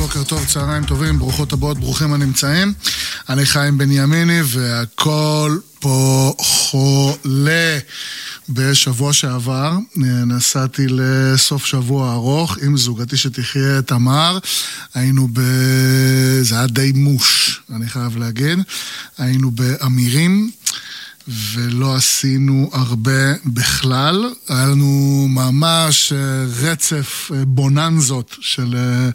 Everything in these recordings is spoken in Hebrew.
בוקר טוב, צהריים טובים, ברוכות הבאות, ברוכים הנמצאים. אני חיים בנימיני והכל פה חולה. בשבוע שעבר נסעתי לסוף שבוע ארוך עם זוגתי שתחיה תמר. היינו זה היה די מוש, אני חייב להגיד. היינו באמירים ולא עשינו הרבה בכלל. היה לנו ממש רצף בוננזות של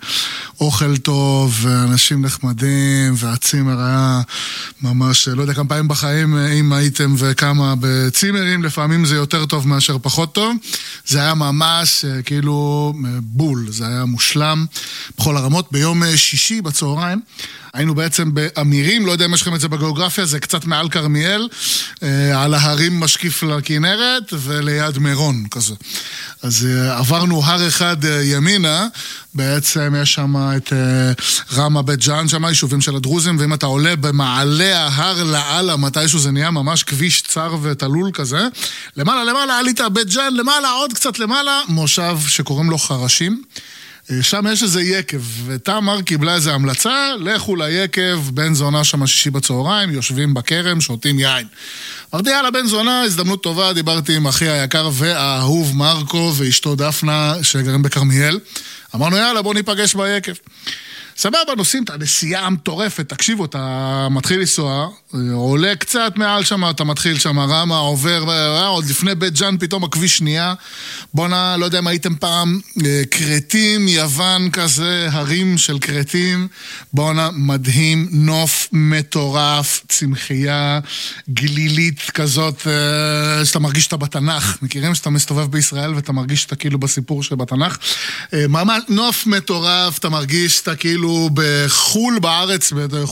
אוכל טוב ואנשים נחמדים, והצימר היה ממש, לא יודע כמה פעמים בחיים אם הייתם וכמה בצימרים, לפעמים זה יותר טוב מאשר פחות טוב. זה היה ממש כאילו בול, זה היה מושלם בכל הרמות. ביום שישי בצהריים היינו בעצם באמירים, לא יודע אם יש לכם את זה בגיאוגרפיה, זה קצת מעל כרמיאל, על ההרים משקיף לכנרת וליד מירון כזה. אז עברנו הר אחד ימינה, בעצם יש שם את רמה בית ג'אן, שם יישובים של הדרוזים, ואם אתה עולה במעלה ההר לעלה, מתישהו זה נהיה ממש כביש צר ותלול כזה, למעלה עלית בית ג'אן, למעלה עוד קצת למעלה, מושב שקוראים לו חרשים, שם יש איזה יקב, ותמר קיבלה איזה המלצה, לכו ליקב, בן זונה שם שישי בצהריים, יושבים בכרם, שותים יין. אמרתי, יאללה, בן זונה, הזדמנות טובה, דיברתי עם אחי היקר והאהוב מרקו ואשתו דפנה, שגרים בכרמיאל. אמרנו, יאללה, בוא ניפגש ביקב. סבבה, נוסעים את הנסיעה המטורפת, תקשיבו, אתה מתחיל לנסוע, עולה קצת מעל שם, אתה מתחיל שם, רמה, עובר, עוד לפני בית ג'אן, פתאום הכביש שנייה, בונה, לא יודע אם הייתם פעם, קרטים, יוון כזה, הרים של קרטים, בונה, מדהים, נוף מטורף, צמחייה, גלילית כזאת, שאתה מרגיש שאתה בתנ"ך, מכירים שאתה מסתובב בישראל ואתה מרגיש שאתה כאילו בסיפור שבתנ"ך, ממש נוף מטורף, אתה מרגיש שאתה כאילו בחול בארץ,